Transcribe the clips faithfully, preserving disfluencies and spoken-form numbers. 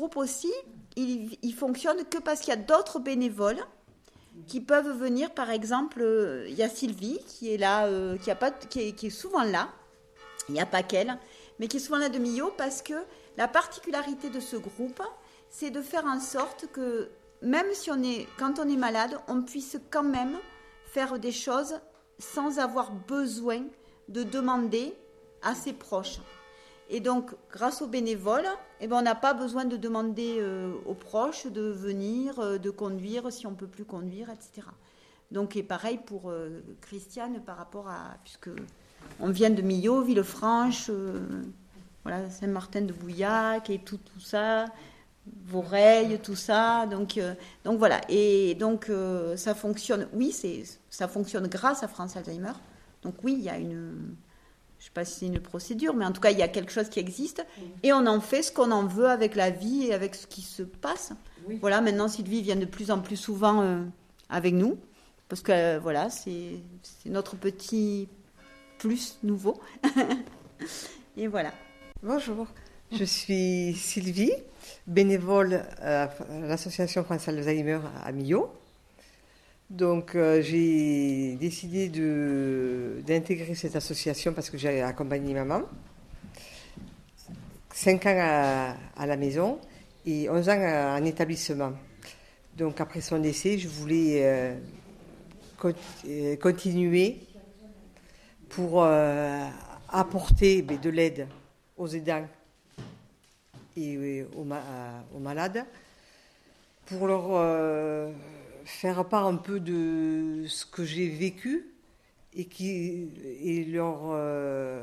groupe aussi, il, il fonctionne que parce qu'il y a d'autres bénévoles qui peuvent venir. Par exemple, euh, il y a Sylvie qui est là, euh, qui, a pas, qui, est, qui est souvent là. Il n'y a pas qu'elle, mais qui est souvent là de Millau, parce que la particularité de ce groupe, c'est de faire en sorte que, même si on est, quand on est malade, on puisse quand même faire des choses sans avoir besoin de demander à ses proches. Et donc, grâce aux bénévoles, eh ben, on n'a pas besoin de demander euh, aux proches de venir, euh, de conduire si on ne peut plus conduire, et cetera. Donc, et pareil pour euh, Christiane par rapport à... puisque on vient de Millau, Villefranche, euh, voilà, Saint-Martin-de-Bouillac et tout, tout ça, Voreille, tout ça. Donc, euh, donc voilà. Et donc, euh, ça fonctionne, oui, c'est, ça fonctionne grâce à France Alzheimer. Donc oui, il y a une... Je ne sais pas si c'est une procédure, mais en tout cas, il y a quelque chose qui existe. Et on en fait ce qu'on en veut avec la vie et avec ce qui se passe. Oui. Voilà, maintenant, Sylvie vient de plus en plus souvent euh, avec nous. Parce que, euh, voilà, c'est, c'est notre petit plus nouveau. Et voilà. Bonjour, je suis Sylvie, bénévole à l'association France Alzheimer à Millau. Donc, euh, j'ai décidé de, d'intégrer cette association parce que j'ai accompagné maman. Cinq ans à, à la maison et onze ans en établissement. Donc, après son décès, je voulais euh, cont- continuer pour euh, apporter mais, de l'aide aux aidants et euh, aux, ma- aux malades, pour leur... Euh, faire part un peu de ce que j'ai vécu et, qui, et leur, euh,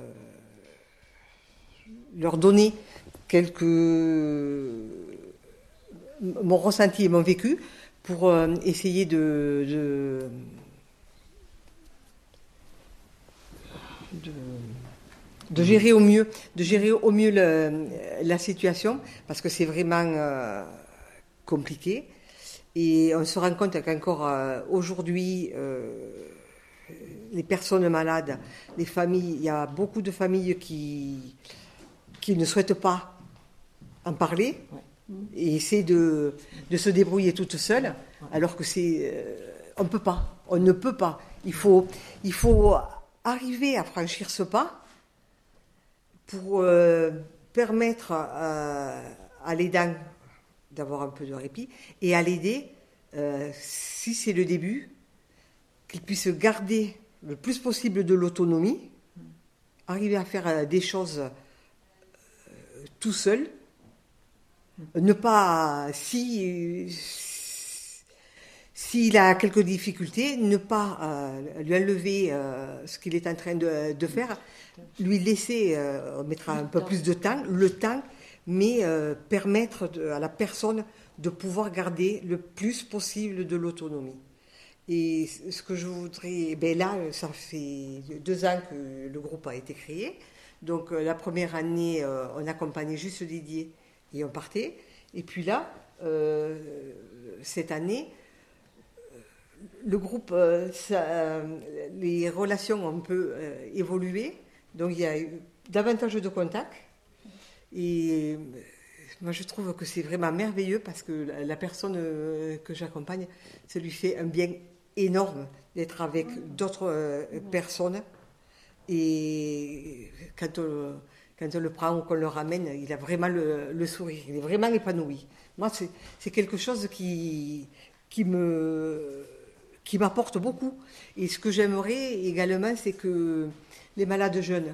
leur donner quelques mon ressenti et mon vécu pour euh, essayer de, de, de, de gérer au mieux, de gérer au mieux le, la situation, parce que c'est vraiment euh, compliqué. Et on se rend compte qu'encore euh, aujourd'hui, euh, les personnes malades, les familles, il y a beaucoup de familles qui, qui ne souhaitent pas en parler et essaient de, de se débrouiller toutes seules, alors que c'est, euh, on ne peut pas, on ne peut pas. Il faut, il faut arriver à franchir ce pas pour euh, permettre à, à l'aidant d'avoir un peu de répit, et à l'aider, euh, si c'est le début, qu'il puisse garder le plus possible de l'autonomie, arriver à faire euh, des choses euh, tout seul, ne pas, si s'il a quelques difficultés, ne pas euh, lui enlever euh, ce qu'il est en train de, de faire, lui laisser, euh, on mettra un peu plus de temps, le temps, mais euh, permettre de, à la personne de pouvoir garder le plus possible de l'autonomie. Et ce que je voudrais... Ben là, ça fait deux ans que le groupe a été créé. Donc euh, la première année, euh, on accompagnait juste Didier et on partait. Et puis là, euh, cette année, le groupe, euh, ça, euh, les relations ont un peu euh, évolué. Donc il y a eu davantage de contacts. Et moi, je trouve que c'est vraiment merveilleux parce que la, la personne euh, que j'accompagne, ça lui fait un bien énorme d'être avec d'autres euh, personnes. Et quand on, quand on le prend ou qu'on le ramène, il a vraiment le, le sourire. Il est vraiment épanoui. Moi, c'est, c'est quelque chose qui, qui, me, qui m'apporte beaucoup. Et ce que j'aimerais également, c'est que les malades jeunes,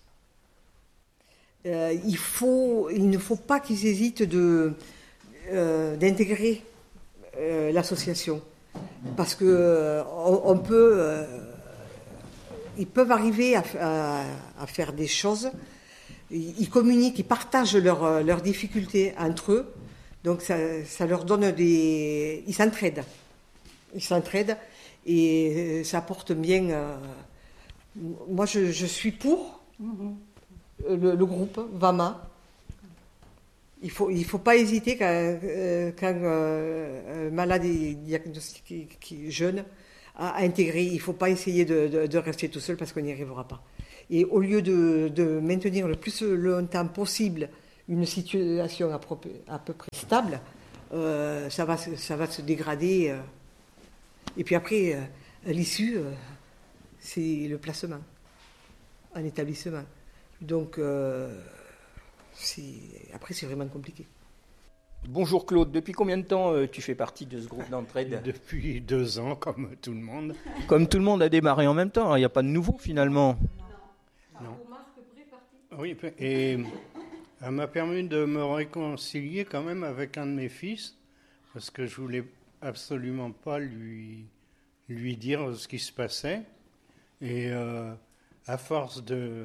Euh, il, faut, il ne faut pas qu'ils hésitent de, euh, d'intégrer euh, l'association. Parce que euh, on, on peut, euh, ils peuvent arriver à, à, à faire des choses. Ils, ils communiquent, ils partagent leurs, leurs difficultés entre eux. Donc ça, ça leur donne des... Ils s'entraident. Ils s'entraident et ça apporte bien... Euh, moi, je, je suis pour... Mm-hmm. Le, le groupe VAMA. Il ne faut, il faut pas hésiter quand, euh, quand euh, un malade est diagnostiqué qui est jeune à, à intégrer. Il ne faut pas essayer de, de, de rester tout seul parce qu'on n'y arrivera pas. Et au lieu de, de maintenir le plus longtemps possible, une situation à peu, à peu près stable, euh, ça, va, ça va se dégrader. Euh, et puis après, euh, à l'issue, euh, c'est le placement en établissement. Donc, euh, c'est, après, c'est vraiment compliqué. Bonjour Claude, depuis combien de temps euh, tu fais partie de ce groupe d'entraide ? Depuis deux ans, comme tout le monde. Comme tout le monde a démarré en même temps, il n'y a pas de nouveau finalement. Non. Oui, et elle m'a permis de me réconcilier quand même avec un de mes fils, parce que je voulais absolument pas lui, lui dire ce qui se passait. Et euh, à force de...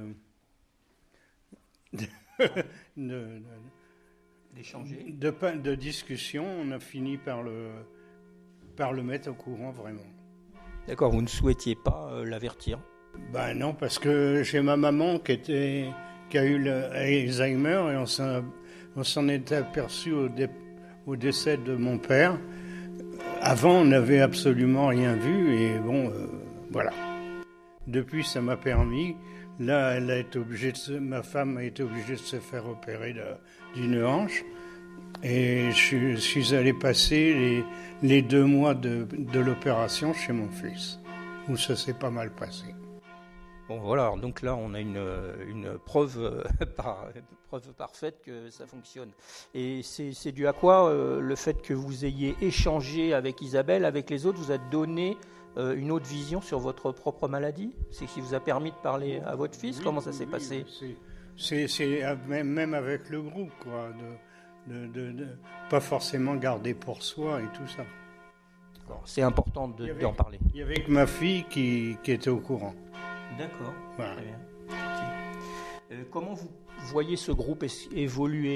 de, de, de D'échanger. De, de discussion, on a fini par le, par le mettre au courant vraiment. D'accord, vous ne souhaitiez pas euh, l'avertir ? Ben non, parce que j'ai ma maman qui, était, qui a eu l'Alzheimer et on s'en, on s'en est aperçu au, dé, au décès de mon père. Avant, on n'avait absolument rien vu et bon, euh, voilà. Depuis, ça m'a permis. Là, elle a été obligée de se, ma femme a été obligée de se faire opérer de, d'une hanche. Et je, je suis allé passer les, les deux mois de, de l'opération chez mon fils, où ça s'est pas mal passé. Bon voilà, donc là on a une, une preuve, par, preuve parfaite que ça fonctionne. Et c'est, c'est dû à quoi euh, le fait que vous ayez échangé avec Isabelle, avec les autres, vous a donné euh, une autre vision sur votre propre maladie ? C'est ce qui vous a permis de parler à votre fils ? Oui, comment ça s'est oui, passé ? c'est, c'est, c'est même avec le groupe, quoi, de, de, de, de pas forcément garder pour soi et tout ça. Bon, c'est important de, avait, d'en parler. Il y avait que ma fille qui, qui était au courant. D'accord, voilà. Très bien. Euh, comment vous voyez ce groupe évoluer ?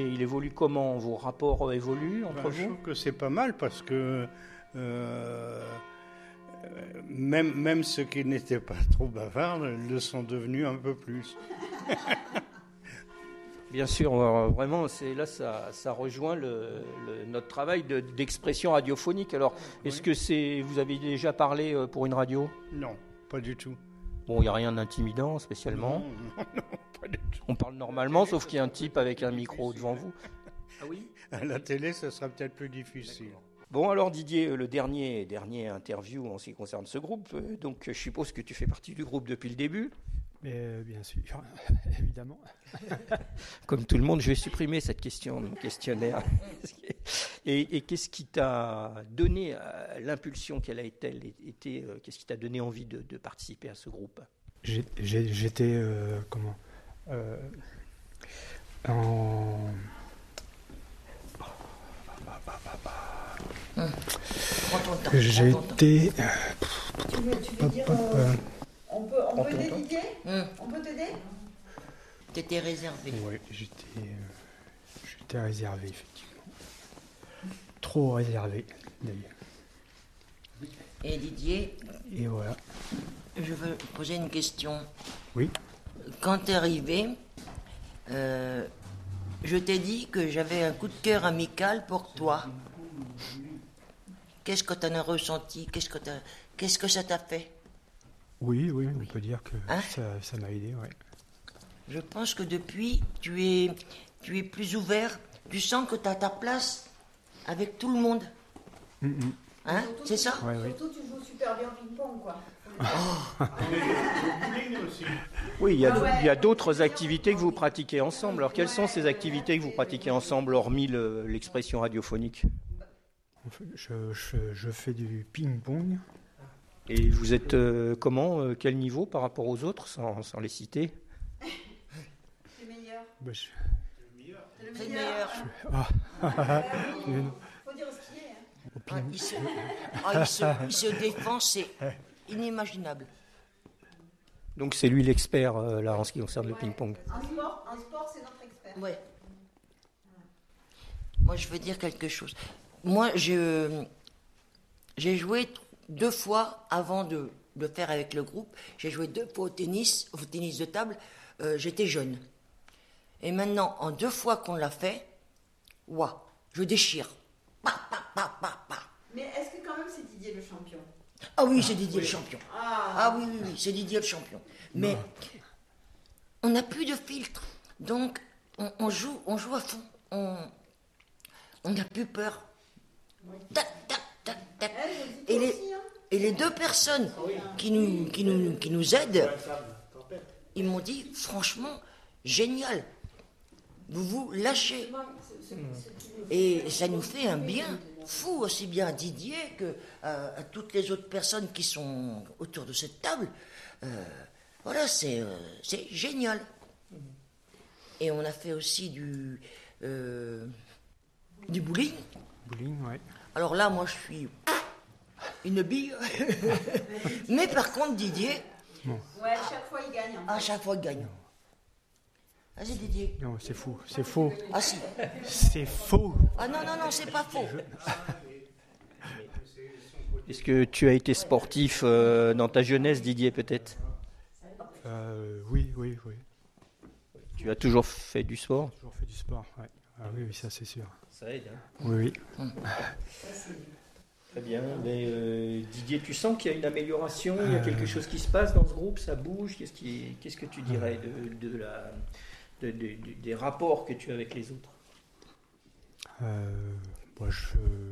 Il évolue comment ? Vos rapports évoluent entre ben, vous ? Je trouve que c'est pas mal parce que euh, même, même ceux qui n'étaient pas trop bavards le sont devenus un peu plus. Bien sûr, vraiment, c'est, là, ça, ça rejoint le, le, notre travail de, d'expression radiophonique. Alors, est-ce oui. que c'est, vous avez déjà parlé pour une radio ? Non, pas du tout. Bon, il n'y a rien d'intimidant spécialement. Non, non, non, pas du tout. On parle normalement, sauf qu'il y a un type avec un micro devant vous. Ah oui ? À la télé, ça sera peut-être plus difficile. D'accord. Bon, alors Didier, le dernier, dernier interview en ce qui concerne ce groupe, donc je suppose que tu fais partie du groupe depuis le début ? Mais euh, bien sûr, évidemment. Comme tout le monde, je vais supprimer cette question de mon questionnaire. Et, et qu'est-ce qui t'a donné euh, l'impulsion, quelle a été, été euh, qu'est-ce qui t'a donné envie de, de participer à ce groupe ? j'ai, j'ai, J'étais euh, comment euh, en Hum. J'étais. Tu veux, tu veux dire euh, on peut, on peut aider Didier ? Hum. On peut t'aider ? T'étais réservé. Oui, j'étais, euh, j'étais réservé, effectivement. Trop réservé, d'ailleurs. Et Didier ? Et voilà. Je veux poser une question. Oui. Quand t'es arrivé, euh, je t'ai dit que j'avais un coup de cœur amical pour toi. Qu'est-ce que t'en as ressenti ? Qu'est-ce que, t'as, qu'est-ce que ça t'a fait ? Oui, oui, on peut dire que hein ça, ça m'a aidé, oui. Je pense que depuis, tu es, tu es plus ouvert. Tu sens que tu as ta place avec tout le monde. Mm-hmm. Hein ? Surtout, c'est ça ? Ouais, oui. Surtout, tu joues super bien au ping-pong, quoi. Oh. Oui, il y, a, ah ouais. il y a d'autres activités que vous pratiquez ensemble. Alors, quelles sont ces activités que vous pratiquez ensemble, hormis le, l'expression radiophonique ? je, je, je fais du ping-pong. Et vous êtes euh, comment euh, quel niveau par rapport aux autres, sans, sans les citer ? C'est meilleur. Bah, je... C'est le meilleur. Je... Ah. Il faut dire ce qu'il est. Hein. Ah, il, se... Ah, il, se... il se défend, c'est inimaginable. Donc c'est lui l'expert euh, là en ce qui concerne ouais. le ping-pong. Un sport, un sport, c'est notre expert. Ouais. Moi, je veux dire quelque chose. Moi, je... j'ai joué deux fois avant de le faire avec le groupe. J'ai joué deux fois au tennis, au tennis de table. Euh, j'étais jeune. Et maintenant, en deux fois qu'on l'a fait, ouah, je déchire. Pa, pa, pa, pa, pa. Mais est-ce que quand même c'est Didier le champion ? Ah oui, c'est Didier oui. le champion. Ah. ah oui, oui, oui, c'est Didier le champion. Mais non. On n'a plus de filtre. Donc, on, on joue, on joue à fond. On on n'a plus peur. Tac, tac, tac, tac. Et les, et les deux personnes qui nous, qui nous, qui nous aident, ils m'ont dit, franchement, génial. Vous vous lâchez. Et ça nous fait un bien fou, aussi bien à Didier que à, à toutes les autres personnes qui sont autour de cette table. Euh, voilà, c'est, euh, c'est génial. Et on a fait aussi du, euh, du bowling. Bowling, ouais. Alors là, moi, je suis une bille. Mais par contre, Didier, Ouais, à chaque fois, il gagne. à chaque fois, il gagne. Vas-y, Didier. Non, c'est fou, c'est faux. Ah si. C'est faux. Ah non, non, non, c'est pas faux. Est-ce que tu as été sportif euh, dans ta jeunesse, Didier, peut-être? Euh, oui, oui, oui. Tu as toujours fait du sport? J'ai toujours fait du sport, ouais. Ah oui, oui, ça c'est sûr. Ça aide, hein. Oui, oui. Très bien. Mais, euh, Didier, tu sens qu'il y a une amélioration, il y a quelque chose qui se passe dans ce groupe, ça bouge. Qu'est-ce, qui, qu'est-ce que tu dirais de, de la, de, de, de, des rapports que tu as avec les autres? Euh, moi, je...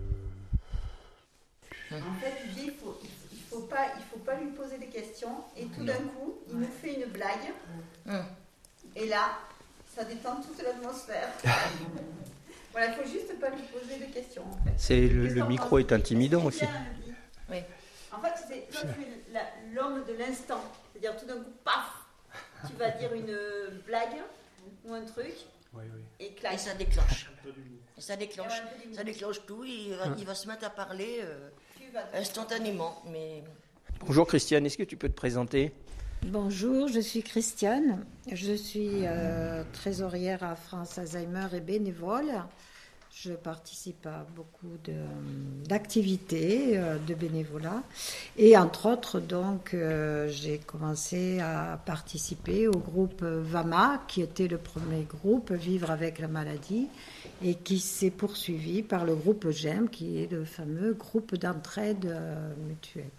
En fait, il dit, il faut, il faut pas, il faut pas lui poser des questions. Et tout d'un coup, il nous fait une blague. Hum. Et là, ça détend toute l'atmosphère. Voilà, il faut juste pas lui poser de questions. En fait. C'est le, Qu'est-ce le qu'on micro pense? est intimidant C'est aussi. bien, Andy. Oui. En fait, c'est, toi, tu es la- l'homme de l'instant. C'est-à-dire, tout d'un coup, paf, tu vas dire une blague ou un truc, Oui, oui. et clac. Et ça déclenche. Et ça Il y déclenche. a un peu d'humour. Ça déclenche tout. Il va, il va se mettre à parler euh, Tu vas- instantanément. Mais Bonjour Christiane, est-ce que tu peux te présenter? Bonjour, je suis Christiane. Je suis euh, trésorière à France Alzheimer et bénévole. Je participe à beaucoup de, d'activités euh, de bénévolat. Et entre autres, donc, euh, j'ai commencé à participer au groupe VAMA, qui était le premier groupe Vivre avec la maladie, et qui s'est poursuivi par le groupe GEM, qui est le fameux groupe d'entraide euh, mutuelle.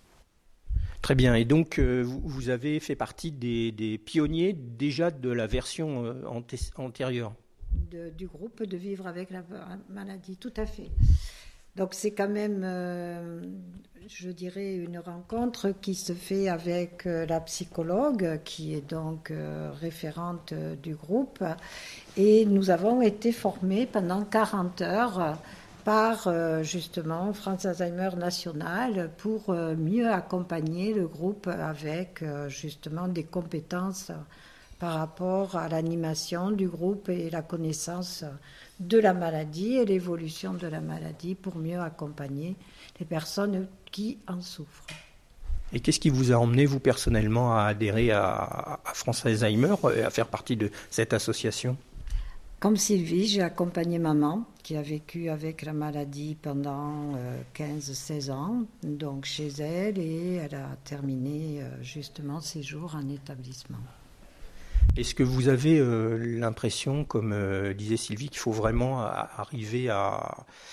Très bien. Et donc, euh, vous, vous avez fait partie des, des pionniers déjà de la version euh, anté- antérieure. De, du groupe de Vivre avec la maladie, tout à fait. Donc c'est quand même, euh, je dirais, une rencontre qui se fait avec euh, la psychologue, qui est donc euh, référente euh, du groupe. Et nous avons été formés pendant quarante heures par euh, justement France Alzheimer National pour euh, mieux accompagner le groupe avec euh, justement des compétences par rapport à l'animation du groupe et la connaissance de la maladie et l'évolution de la maladie pour mieux accompagner les personnes qui en souffrent. Et qu'est-ce qui vous a emmené, vous personnellement, à adhérer à, à France Alzheimer et à faire partie de cette association? Comme Sylvie, j'ai accompagné maman qui a vécu avec la maladie pendant euh, quinze seize ans, donc chez elle, et elle a terminé euh, justement ses jours en établissement. Est-ce que vous avez euh, l'impression, comme euh, disait Sylvie, qu'il faut vraiment a- arriver à,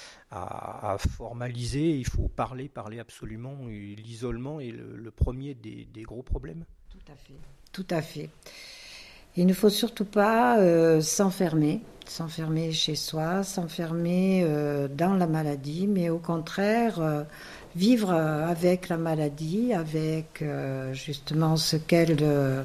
à, à formaliser, il faut parler, parler absolument, et l'isolement est le, le premier des, des gros problèmes? Tout à fait. Tout à fait. Il ne faut surtout pas euh, s'enfermer, s'enfermer chez soi, s'enfermer euh, dans la maladie, mais au contraire euh, vivre avec la maladie, avec euh, justement ce qu'elle... Euh,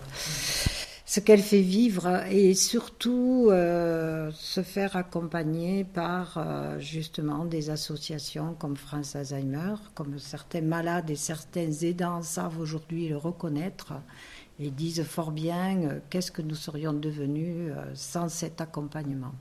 ce qu'elle fait vivre et surtout euh, se faire accompagner par euh, justement des associations comme France Alzheimer, comme certains malades et certains aidants savent aujourd'hui le reconnaître et disent fort bien euh, qu'est-ce que nous serions devenus euh, sans cet accompagnement.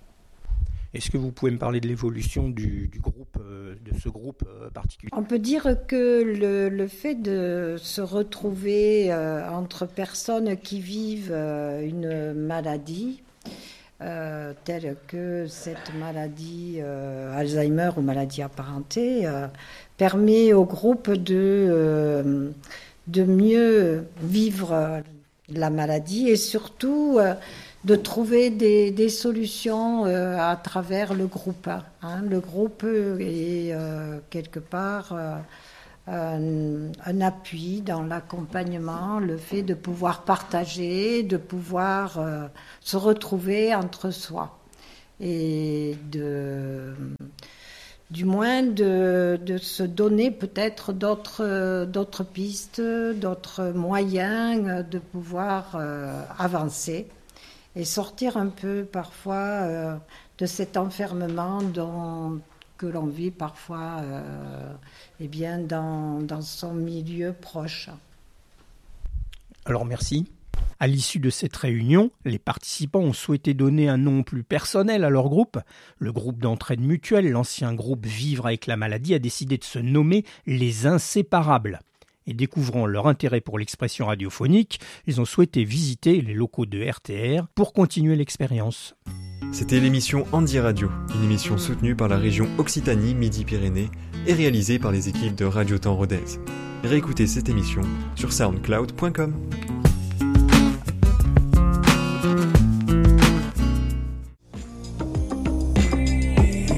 Est-ce que vous pouvez me parler de l'évolution du, du groupe, euh, de ce groupe euh, particulier? On peut dire que le, le fait de se retrouver euh, entre personnes qui vivent euh, une maladie, euh, telle que cette maladie euh, Alzheimer ou maladie apparentée, euh, permet au groupe de, euh, de mieux vivre la maladie et surtout... Euh, de trouver des, des solutions euh, à travers le groupe. Hein. Le groupe est euh, quelque part euh, un, un appui dans l'accompagnement, le fait de pouvoir partager, de pouvoir euh, se retrouver entre soi et de, du moins de, de se donner peut-être d'autres, d'autres pistes, d'autres moyens de pouvoir euh, avancer et sortir un peu parfois euh, de cet enfermement dont, que l'on vit parfois euh, eh bien dans, dans son milieu proche. Alors merci. À l'issue de cette réunion, les participants ont souhaité donner un nom plus personnel à leur groupe. Le groupe d'entraide mutuelle, l'ancien groupe Vivre avec la maladie, a décidé de se nommer les Inséparables. Et découvrant leur intérêt pour l'expression radiophonique, ils ont souhaité visiter les locaux de R T R pour continuer l'expérience. C'était l'émission Andy Radio, une émission soutenue par la région Occitanie-Midi-Pyrénées et réalisée par les équipes de Radio Temps Rodez. Réécoutez cette émission sur soundcloud point com.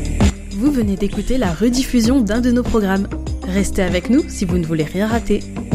Vous venez d'écouter la rediffusion d'un de nos programmes. Restez avec nous si vous ne voulez rien rater.